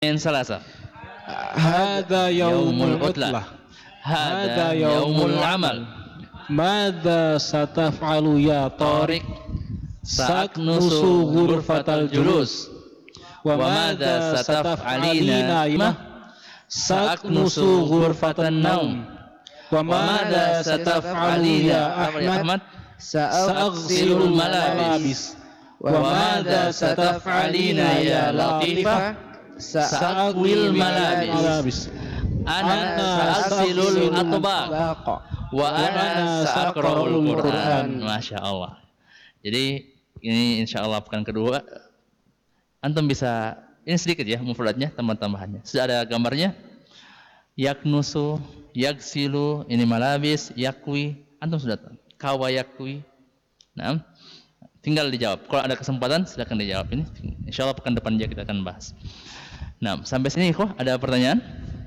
Min salasa. هذا يوم العطلة هذا يوم العمل ماذا ستفعل يا طارق سأكنس غرفة الجلوس. وماذا ستفعلين نائمة؟ سأكنس غرفة النوم. وماذا ستفعلين يا أحمد؟ سأغسل الملابس. وماذا ستفعلين يا لطيفة؟ سأكوي الملابس. أنا سأغسل الأطباق. وأنا سأقرأ القرآن. Masya Allah. Jadi ini insya Allah pekan kedua. Antum bisa, ini sedikit ya mufradnya, tambahan-tambahannya. Sudah ada gambarnya. Yaknusu, yaksilu, ini malabis, yakwi. Antum sudah tahu. Kawa yakwi. Nah, tinggal dijawab. Kalau ada kesempatan silakan dijawab ini. Insya Allah pekan depan aja kita akan bahas. Nah, sampai sini ikhwah ada pertanyaan?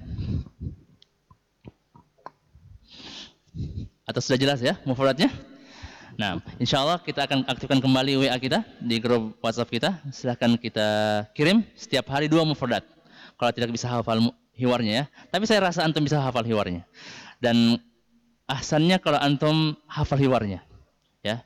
Atau sudah jelas ya mufradnya? Nah, insya Allah kita akan aktifkan kembali WA kita di grup WhatsApp kita. Silahkan kita kirim setiap hari 2 mufradat. Kalau tidak bisa hafal hiwarnya ya. Tapi saya rasa antum bisa hafal hiwarnya. Dan ahsannya kalau antum hafal hiwarnya, ya.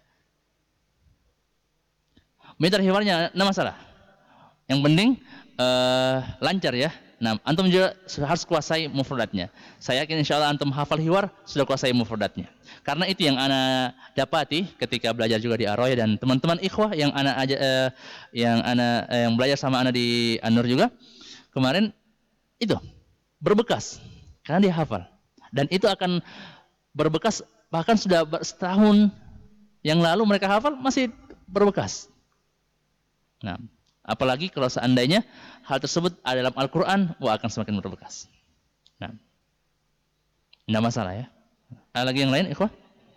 Meter hiwarnya, enggak masalah. Yang penting lancar ya. Nah, antum juga harus kuasai mufradatnya. Saya yakin insya Allah antum hafal hiwar sudah kuasai mufradatnya. Karena itu yang ana dapati ketika belajar juga di Aroya dan teman-teman ikhwah yang yang belajar sama ana di An-Nur juga kemarin itu berbekas karena dia hafal. Dan itu akan berbekas bahkan sudah setahun yang lalu mereka hafal masih berbekas. Nah, apalagi kalau seandainya hal tersebut ada dalam Al-Quran, akan semakin berbekas. Nah, tidak masalah ya. Ada lagi yang lain, ikhwah?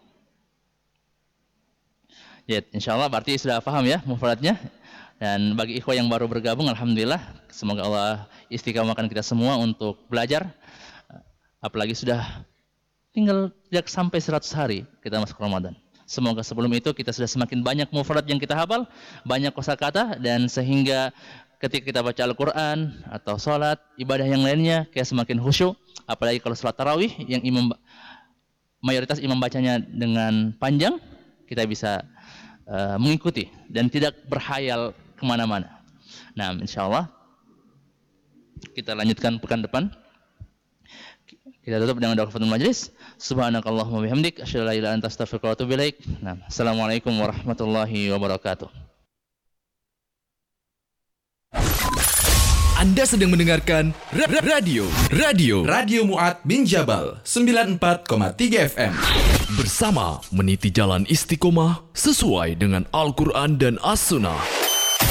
Ya, insya Allah berarti sudah paham ya mufradnya. Dan bagi ikhwah yang baru bergabung, alhamdulillah, semoga Allah istiqamahkan kita semua untuk belajar. Apalagi sudah tinggal tidak sampai 100 hari kita masuk Ramadan. Semoga sebelum itu kita sudah semakin banyak mufrad yang kita hafal, banyak kosakata, dan sehingga ketika kita baca Al-Quran atau sholat, ibadah yang lainnya, kayak semakin khusyuk. Apalagi kalau sholat tarawih yang mayoritas imam bacanya dengan panjang, kita bisa mengikuti dan tidak berhayal kemana-mana. Nah, insya Allah kita lanjutkan pekan depan. Kita tutup dengan doa kafatul majlis. Subhanakallahumma bihamdik asyhadu an la ilaha illa anta astaghfiruka wa atubu ilaik. Nah, assalamualaikum warahmatullahi wabarakatuh. Anda sedang mendengarkan Radio Mu'ad bin Jabal 94,3 FM. Bersama meniti jalan istiqomah sesuai dengan Al-Quran dan As-Sunnah.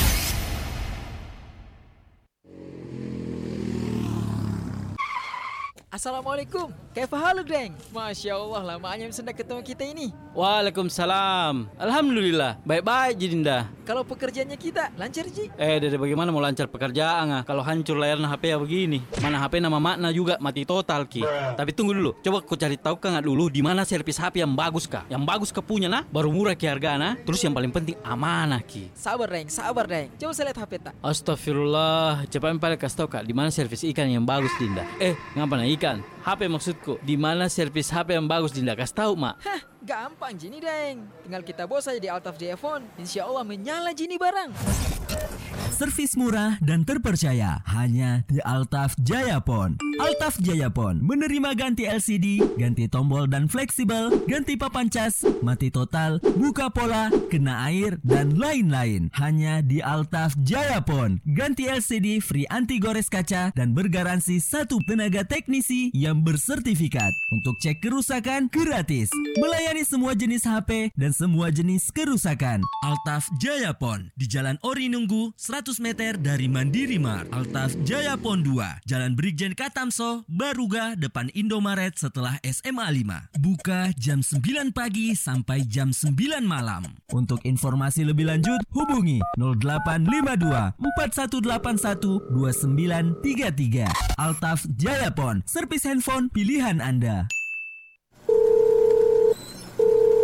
Assalamualaikum, kaifa haluk deng? Masya Allah, lamanya bisa ketemu kita ini. Waalaikumsalam. Alhamdulillah, baik-baik Jidinda. Kalau pekerjaannya kita lancar Ji? Dede bagaimana mau lancar pekerjaan kalau hancur layarnya HP ya begini. Mana HP nama makna juga mati total Ki. Tapi tunggu dulu, coba kau cari tahu kan dulu di mana servis HP yang bagus kah? Yang bagus kah punya nah, baru murah Ki hargana. Terus yang paling penting amanah Ki. Sabar deng. Coba saya lihat HP tak. Astagfirullah, coba yang paling kasih tahu Kak, di mana servis ikan yang bagus Dinda? Ngapa na ikan? HP maksudku, di mana servis HP yang bagus Dinda? Kasih tahu Mak. Hah, gampang Jini deng. Tinggal kita bawa saja di Altaf Jaya Phone. Insya Allah menyala Jini barang. Servis murah dan terpercaya hanya di Altaf Jaya Phone. Altaf Jaya Phone menerima ganti LCD, ganti tombol dan fleksibel, ganti papan cas, mati total, buka pola, kena air, dan lain-lain. Hanya di Altaf Jaya Phone. Ganti LCD free anti gores kaca dan bergaransi 1 tenaga teknisi yang bersertifikat. Untuk cek kerusakan gratis. Melayani semua jenis HP dan semua jenis kerusakan. Altaf Jaya Phone di Jalan Ori Nunggu 100 meter dari Mandiri Mart. Altaf Jaya Phone 2, Jalan Brigjen Katamso, Baruga, depan Indomaret setelah SMA 5. Buka jam 9 pagi sampai jam 9 malam. Untuk informasi lebih lanjut, hubungi 0852 4181 2933. Altaf Jaya Phone, servis handphone pilihan Anda.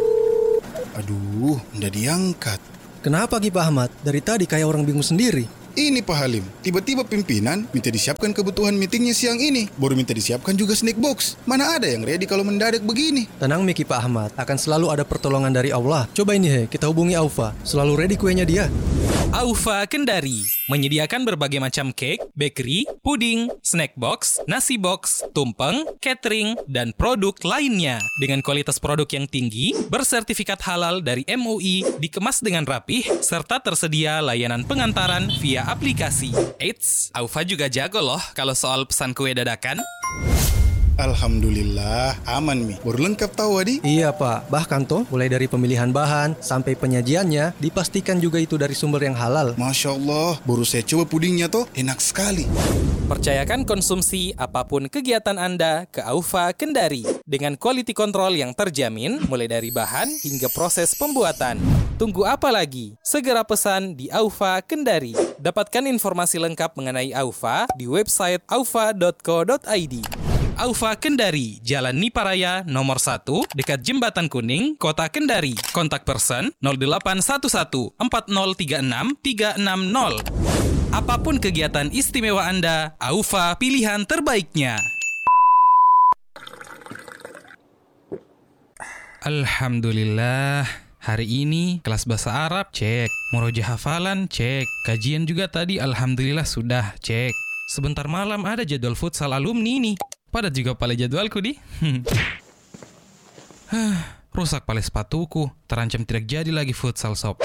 Aduh, nggak diangkat. Kenapa Ki Pak Ahmad? Dari tadi kayak orang bingung sendiri. Ini Pak Halim, tiba-tiba pimpinan minta disiapkan kebutuhan meetingnya siang ini. Baru minta disiapkan juga snack box. Mana ada yang ready kalau mendadak begini? Tenang Miki Pak Ahmad, akan selalu ada pertolongan dari Allah. Coba ini kita hubungi Aufa, selalu ready kuenya dia. Aufa Kendari menyediakan berbagai macam cake, bakery, puding, snack box, nasi box, tumpeng, catering, dan produk lainnya. Dengan kualitas produk yang tinggi, bersertifikat halal dari MUI, dikemas dengan rapih, serta tersedia layanan pengantaran via aplikasi. Eits, Aufa juga jago loh kalau soal pesan kue dadakan. Alhamdulillah, aman Mi. Baru lengkap tahu Adi? Iya Pak, bahkan toh mulai dari pemilihan bahan sampai penyajiannya dipastikan juga itu dari sumber yang halal. Masya Allah, baru saya coba pudingnya toh, enak sekali. Percayakan konsumsi apapun kegiatan Anda ke Aufa Kendari dengan quality control yang terjamin mulai dari bahan hingga proses pembuatan. Tunggu apa lagi? Segera pesan di Aufa Kendari. Dapatkan informasi lengkap mengenai Aufa di website aufa.co.id. Aufa Kendari, Jalan Niparaya nomor 1, dekat Jembatan Kuning, Kota Kendari. Kontak person 0811 4036 360. Apapun kegiatan istimewa Anda, Aufa pilihan terbaiknya. Alhamdulillah, hari ini kelas bahasa Arab cek, murojaah hafalan cek, kajian juga tadi alhamdulillah sudah cek. Sebentar malam ada jadwal futsal alumni nih. Padat juga pale jadwalku di. Rusak pale sepatuku, terancam tidak jadi lagi futsal sob.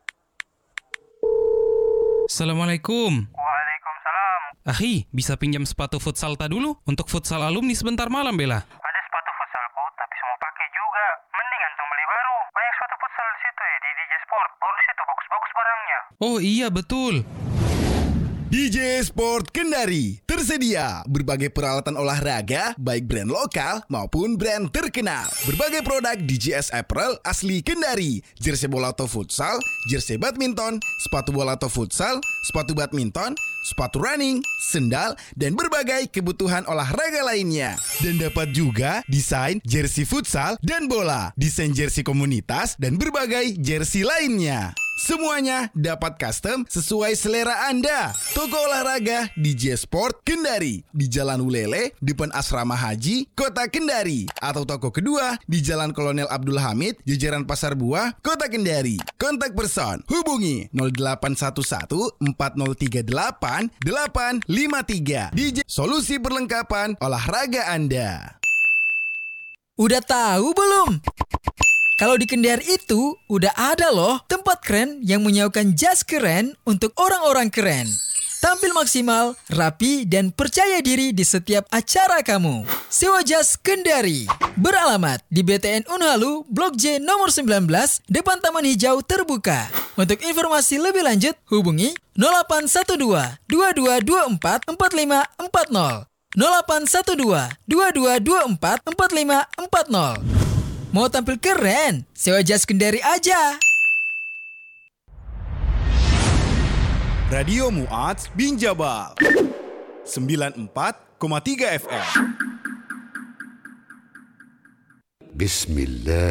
Assalamualaikum. Waalaikumsalam. Akhi, bisa pinjam sepatu futsal ta dulu untuk futsal alumni sebentar malam bela? Ada sepatu futsalku, tapi semua pakai juga. Mending antum beli baru. Banyak sepatu futsal di situ ya, di DJ Sport. Baru di situ bagus-bagus barangnya. Oh iya betul. DJ Sport Kendari tersedia berbagai peralatan olahraga baik brand lokal maupun brand terkenal. Berbagai produk DJS Apparel asli Kendari, jersey bola atau futsal, jersey badminton, sepatu bola atau futsal, sepatu badminton, sepatu running, sendal, dan berbagai kebutuhan olahraga lainnya. Dan dapat juga desain jersey futsal dan bola, desain jersey komunitas, dan berbagai jersey lainnya. Semuanya dapat custom sesuai selera Anda. Toko olahraga DJ Sport Kendari di Jalan Ulele, depan Asrama Haji, Kota Kendari. Atau toko kedua di Jalan Kolonel Abdul Hamid, jajaran Pasar Buah, Kota Kendari. Kontak person hubungi 0811 4038 853. DJ solusi perlengkapan olahraga Anda. Udah tahu belum? Kalau di Kendari itu udah ada loh tempat keren yang menyaukan jas keren untuk orang-orang keren. Tampil maksimal, rapi, dan percaya diri di setiap acara kamu. Sewa jas Kendari. Beralamat di BTN Unhalu, Blok J nomor 19, depan Taman Hijau Terbuka. Untuk informasi lebih lanjut, hubungi 0812 2224 4540. 0812 2224 4540. Mau tampil keren? Sewa jas Kendari aja. Radio Mu'adz bin Jabal 94,3 FM. Bismillah.